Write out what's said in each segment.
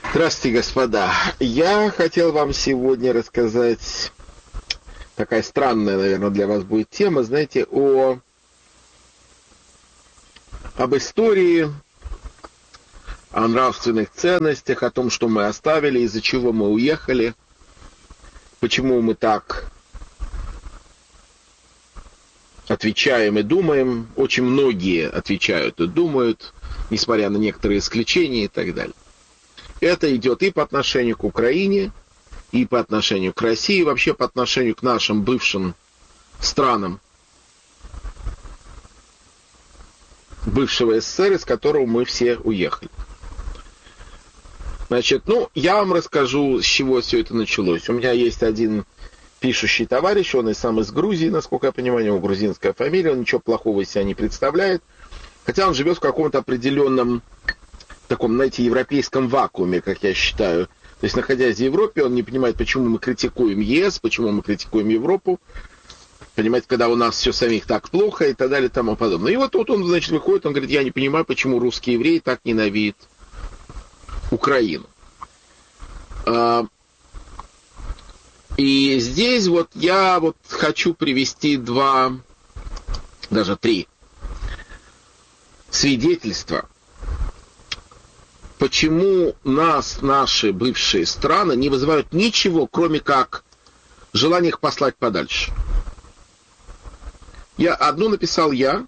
Здравствуйте, господа. Я хотел вам сегодня рассказать, такая странная, наверное, для вас будет тема, знаете, об истории, о нравственных ценностях, о том, что мы оставили, из-за чего мы уехали, почему мы так отвечаем и думаем. Очень многие отвечают и думают, несмотря на некоторые исключения и так далее. Это идет и по отношению к Украине, и по отношению к России, и вообще по отношению к нашим бывшим странам бывшего СССР, из которого мы все уехали. Значит, я вам расскажу, с чего все это началось. У меня есть один пишущий товарищ, он и сам из Грузии, насколько я понимаю, у него грузинская фамилия, он ничего плохого из себя не представляет, хотя он живет в каком-то определенном таком, знаете, европейском вакууме, как я считаю. То есть, находясь в Европе, он не понимает, почему мы критикуем ЕС, почему мы критикуем Европу, понимаете, когда у нас все самих так плохо и так далее и тому подобное. И вот тут он, значит, выходит, он говорит, я не понимаю, почему русские евреи так ненавидят Украину. И здесь вот я хочу привести даже три свидетельства, почему наши бывшие страны не вызывают ничего, кроме как желание их послать подальше. Одну написал я,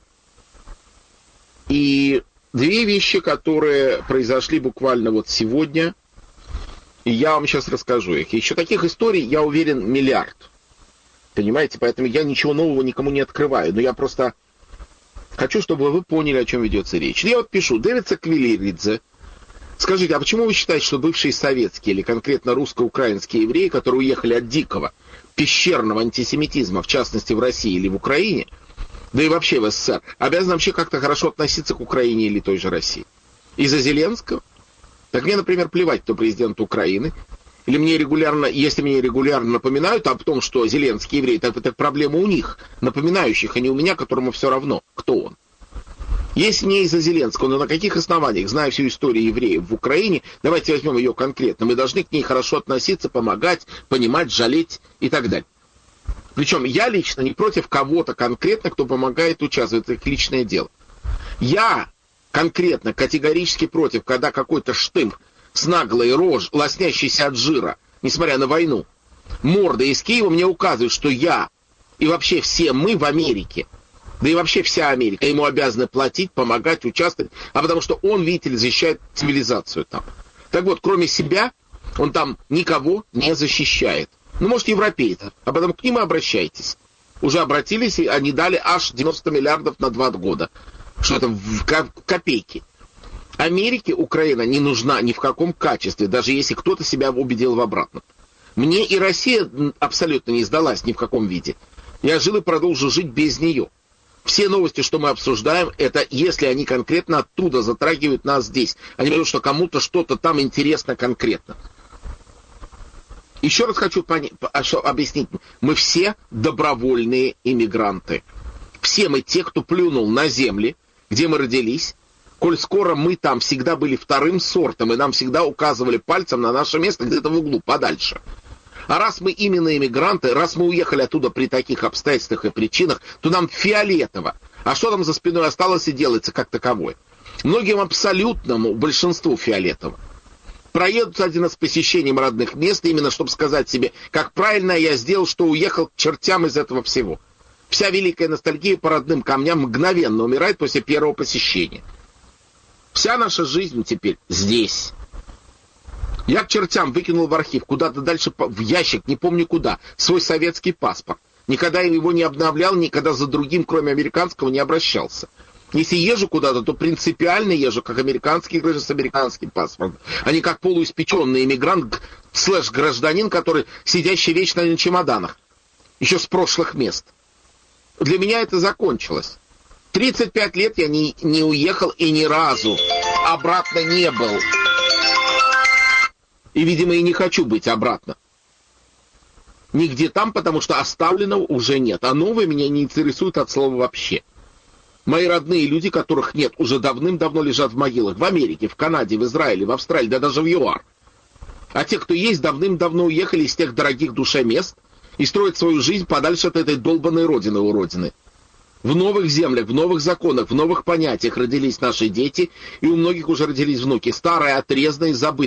и две вещи, которые произошли буквально вот сегодня, и я вам сейчас расскажу их. Еще таких историй, я уверен, миллиард. Понимаете? Поэтому я ничего нового никому не открываю. Но я просто хочу, чтобы вы поняли, о чем ведется речь. Я вот пишу, Дэвид Саквилеридзе. Скажите, а почему вы считаете, что бывшие советские или конкретно русско-украинские евреи, которые уехали от дикого, пещерного антисемитизма, в частности в России или в Украине, да и вообще в СССР, обязаны вообще как-то хорошо относиться к Украине или той же России? Из-за Зеленского? Так мне, например, плевать, кто президент Украины. Или если мне регулярно напоминают о том, что Зеленский еврей, так это проблема у них, напоминающих, а не у меня, которому все равно, кто он. Если не из-за Зеленского, но на каких основаниях, зная всю историю евреев в Украине, давайте возьмем ее конкретно, мы должны к ней хорошо относиться, помогать, понимать, жалеть и так далее. Причем я лично не против кого-то конкретно, кто помогает, участвовать, это их личное дело. Я конкретно категорически против, когда какой-то штымп с наглой рожей, лоснящийся от жира, несмотря на войну, морда из Киева мне указывает, что я и вообще все мы в Америке, да и вообще вся Америка, ему обязаны платить, помогать, участвовать, а потому что он, видите ли, защищает цивилизацию там. Так вот, кроме себя, он там никого не защищает. Может, европейцев, а потом к ним и обращайтесь. Уже обратились, и они дали аж 90 миллиардов на 2 года. Что это в копейки. Америке Украина не нужна ни в каком качестве, даже если кто-то себя убедил в обратном. Мне и Россия абсолютно не сдалась ни в каком виде. Я жил и продолжу жить без нее. Все новости, что мы обсуждаем, это если они конкретно оттуда затрагивают нас здесь. Они говорят, что кому-то что-то там интересно конкретно. Еще раз хочу объяснить. Мы все добровольные иммигранты. Все мы те, кто плюнул на земли, где мы родились, коль скоро мы там всегда были вторым сортом, и нам всегда указывали пальцем на наше место где-то в углу, подальше. А раз мы именно иммигранты, раз мы уехали оттуда при таких обстоятельствах и причинах, то нам фиолетово. А что там за спиной осталось и делается как таковое? Многим абсолютному большинству фиолетово. Проедут один раз с посещением родных мест, именно чтобы сказать себе, как правильно я сделал, что уехал к чертям из этого всего. Вся великая ностальгия по родным камням мгновенно умирает после первого посещения. Вся наша жизнь теперь здесь. Я к чертям выкинул в архив, куда-то дальше в ящик, не помню куда, свой советский паспорт. Никогда его не обновлял, никогда за другим, кроме американского, не обращался. Если езжу куда-то, то принципиально езжу, как американский гражданин с американским паспортом, а не как полуиспеченный иммигрант, /гражданин, который сидящий вечно на чемоданах, еще с прошлых мест. Для меня это закончилось. 35 лет я не уехал и ни разу обратно не был. И, видимо, и не хочу быть обратно. Нигде там, потому что оставленного уже нет. А новое меня не интересует от слова вообще. Мои родные люди, которых нет, уже давным-давно лежат в могилах. В Америке, в Канаде, в Израиле, в Австралии, да даже в ЮАР. А те, кто есть, давным-давно уехали из тех дорогих душе мест и строят свою жизнь подальше от этой долбанной родины уродины. В новых землях, в новых законах, в новых понятиях родились наши дети, и у многих уже родились внуки. Старые, отрезанные, забытые.